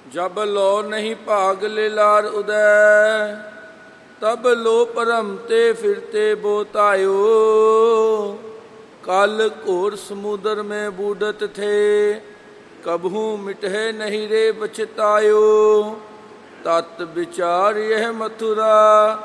जब लो नहीं भाग लीलार उदय, तब लो परमते फिरते बोतायो। कल घोर समुद्र में बूढ़त थे, कबहू मिटे नहीं रे बचतायो। तत् विचार यह मथुरा,